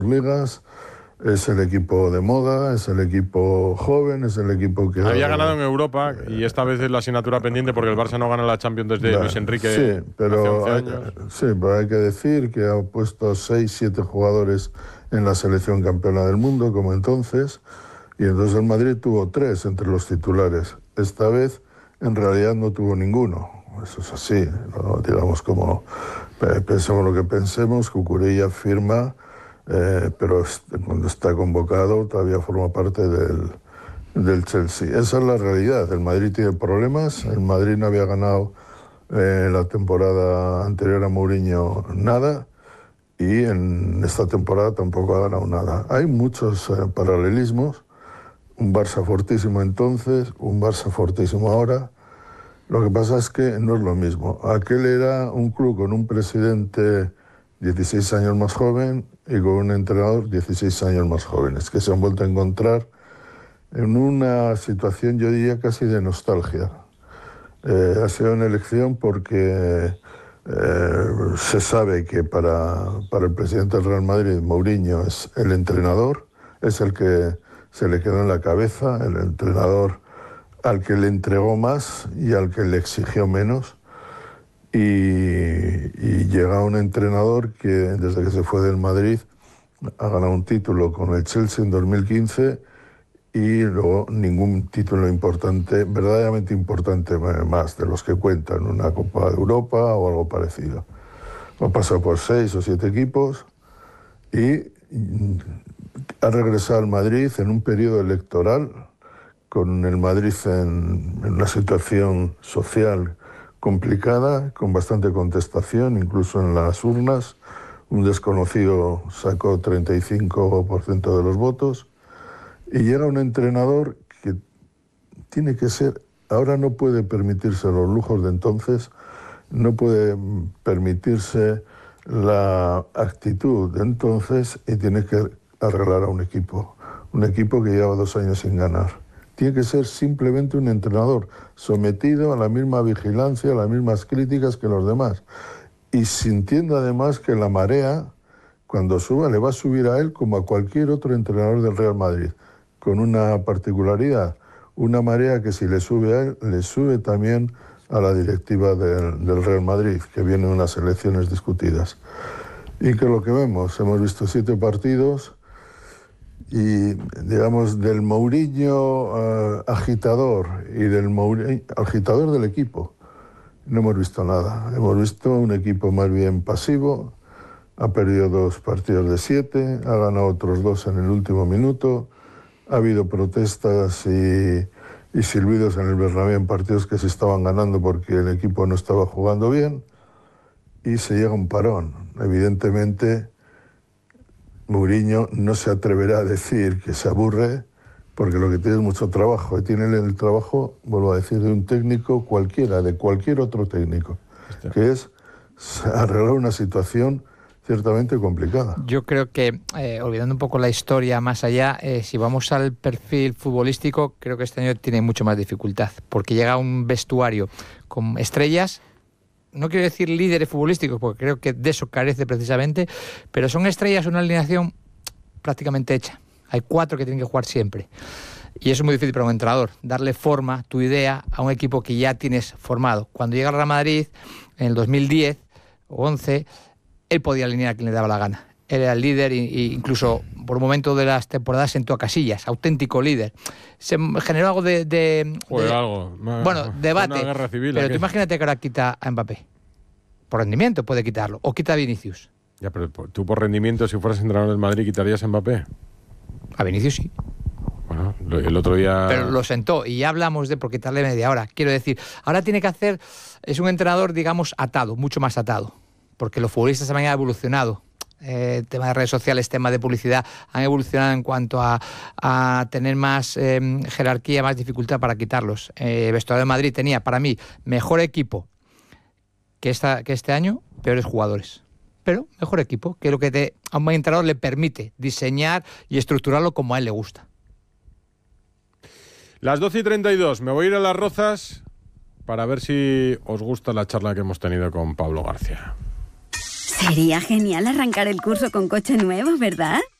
ligas, es el equipo de moda, es el equipo joven, es el equipo que... Había ganado en Europa y esta vez es la asignatura pendiente porque el Barça no gana la Champions desde Luis Enrique sí, pero hace 11 años. Sí, pero hay que decir que ha puesto 6-7 jugadores en la selección campeona del mundo, como entonces, y entonces el Madrid tuvo 3 entre los titulares. Esta vez, en realidad, no tuvo ninguno. Eso es así, ¿no? Digamos, como pensemos lo que pensemos, Cucurella firma... pero cuando está convocado todavía forma parte del Chelsea. Esa es la realidad. El Madrid tiene problemas. El Madrid no había ganado la temporada anterior a Mourinho nada y en esta temporada tampoco ha ganado nada. Hay muchos paralelismos. Un Barça fortísimo entonces, un Barça fortísimo ahora. Lo que pasa es que no es lo mismo. Aquel era un club con un presidente 16 años más joven y con un entrenador 16 años más jóvenes, que se han vuelto a encontrar en una situación, yo diría, casi de nostalgia. Ha sido una elección porque se sabe que para el presidente del Real Madrid, Mourinho es el entrenador, es el que se le quedó en la cabeza, el entrenador al que le entregó más y al que le exigió menos. Y llega un entrenador que desde que se fue del Madrid ha ganado un título con el Chelsea en 2015 y luego ningún título importante, verdaderamente importante más de los que cuentan, una Copa de Europa o algo parecido. Ha pasado por 6 o 7 equipos y ha regresado al Madrid en un periodo electoral, con el Madrid en una situación social complicada, con bastante contestación, incluso en las urnas. Un desconocido sacó 35% de los votos. Y llega un entrenador que tiene que ser, ahora no puede permitirse los lujos de entonces, no puede permitirse la actitud de entonces y tiene que arreglar a un equipo que lleva 2 años sin ganar. Tiene que ser simplemente un entrenador sometido a la misma vigilancia, a las mismas críticas que los demás. Y sintiendo además que la marea, cuando suba, le va a subir a él como a cualquier otro entrenador del Real Madrid, con una particularidad, una marea que si le sube a él, le sube también a la directiva del Real Madrid, que vienen unas elecciones discutidas. Y que lo que vemos, hemos visto 7 partidos, y digamos del Mourinho agitador y del Mourinho agitador del equipo no hemos visto nada. Hemos visto un equipo más bien pasivo, ha perdido 2 partidos de 7, ha ganado otros 2 en el último minuto, ha habido protestas y silbidos en el Bernabéu en partidos que se estaban ganando porque el equipo no estaba jugando bien y se llega a un parón. Evidentemente Mourinho no se atreverá a decir que se aburre, porque lo que tiene es mucho trabajo. Y tiene el trabajo, vuelvo a decir, de un técnico cualquiera, de cualquier otro técnico, que es arreglar una situación ciertamente complicada. Yo creo que, olvidando un poco la historia más allá, si vamos al perfil futbolístico, creo que este año tiene mucho más dificultad, porque llega un vestuario con estrellas. No quiero decir líderes futbolísticos, porque creo que de eso carece precisamente, pero son estrellas, una alineación prácticamente hecha. Hay 4 que tienen que jugar siempre. Y eso es muy difícil para un entrenador, darle forma, tu idea, a un equipo que ya tienes formado. Cuando llega al Real Madrid, en el 2010 o 11, él podía alinear a quien le daba la gana. Él era el líder e incluso por un momento de las temporadas sentó a Casillas, auténtico líder. Se generó algo debate. Una guerra civil, pero tú imagínate que ahora quita a Mbappé. Por rendimiento puede quitarlo. O quita a Vinicius. Ya, pero tú por rendimiento, si fueras entrenador del Madrid, ¿quitarías a Mbappé? A Vinicius sí. Bueno, el otro día... Pero lo sentó y ya hablamos de por quitarle media hora. Quiero decir, ahora tiene que hacer... Es un entrenador, digamos, atado, mucho más atado. Porque los futbolistas también han evolucionado. Tema de redes sociales, tema de publicidad, han evolucionado en cuanto a tener más jerarquía, más dificultad para quitarlos. Vestuario de Madrid tenía, para mí, mejor equipo que este año, peores jugadores. Pero mejor equipo, que es lo que a un entrenador le permite diseñar y estructurarlo como a él le gusta. Las 12:32, me voy a ir a Las Rozas para ver si os gusta la charla que hemos tenido con Pablo García. Sería genial arrancar el curso con coche nuevo, ¿verdad?